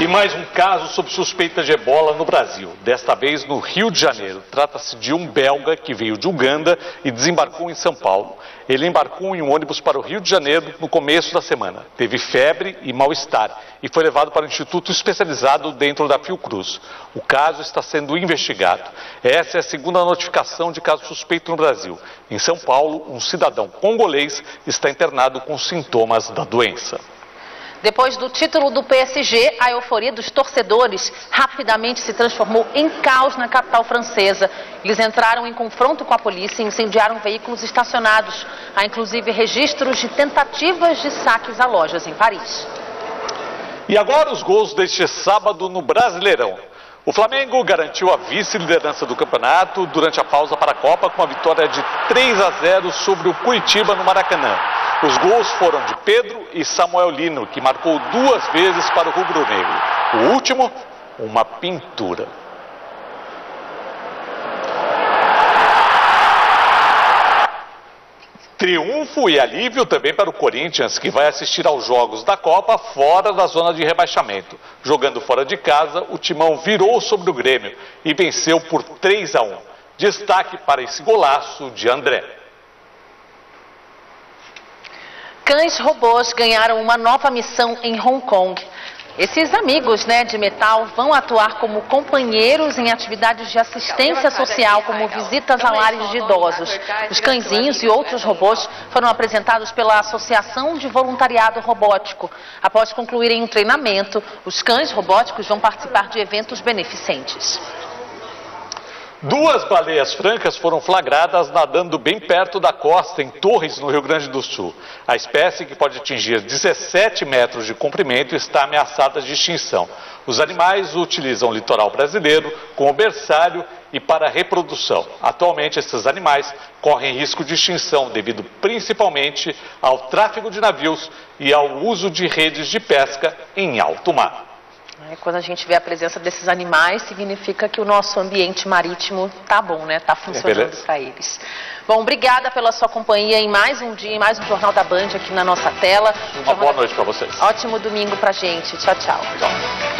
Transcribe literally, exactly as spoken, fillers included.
E mais um caso sob suspeita de ebola no Brasil, desta vez no Rio de Janeiro. Trata-se de um belga que veio de Uganda e desembarcou em São Paulo. Ele embarcou em um ônibus para o Rio de Janeiro no começo da semana. Teve febre e mal-estar e foi levado para um instituto especializado dentro da Fiocruz. O caso está sendo investigado. Essa é a segunda notificação de caso suspeito no Brasil. Em São Paulo, um cidadão congolês está internado com sintomas da doença. Depois do título do P S G, a euforia dos torcedores rapidamente se transformou em caos na capital francesa. Eles entraram em confronto com a polícia e incendiaram veículos estacionados. Há inclusive registros de tentativas de saques a lojas em Paris. E agora os gols deste sábado no Brasileirão. O Flamengo garantiu a vice-liderança do campeonato durante a pausa para a Copa com a vitória de três a zero sobre o Curitiba no Maracanã. Os gols foram de Pedro e Samuel Lino, que marcou duas vezes para o rubro-negro. O último, uma pintura. Triunfo e alívio também para o Corinthians, que vai assistir aos jogos da Copa fora da zona de rebaixamento. Jogando fora de casa, o Timão virou sobre o Grêmio e venceu por três a um. Destaque para esse golaço de André. Cães robôs ganharam uma nova missão em Hong Kong. Esses amigos, né, de metal vão atuar como companheiros em atividades de assistência social, como visitas a lares de idosos. Os cãezinhos e outros robôs foram apresentados pela Associação de Voluntariado Robótico. Após concluírem um treinamento, os cães robóticos vão participar de eventos beneficentes. Duas baleias francas foram flagradas nadando bem perto da costa, em Torres, no Rio Grande do Sul. A espécie, que pode atingir dezessete metros de comprimento, está ameaçada de extinção. Os animais utilizam o litoral brasileiro como berçário e para reprodução. Atualmente, esses animais correm risco de extinção devido principalmente ao tráfego de navios e ao uso de redes de pesca em alto mar. Quando a gente vê a presença desses animais, significa que o nosso ambiente marítimo tá bom, né? Tá funcionando para eles. Bom, obrigada pela sua companhia em mais um dia, em mais um Jornal da Band aqui na nossa tela. Uma boa noite para vocês. Ótimo domingo pra gente. Tchau, tchau. Tchau.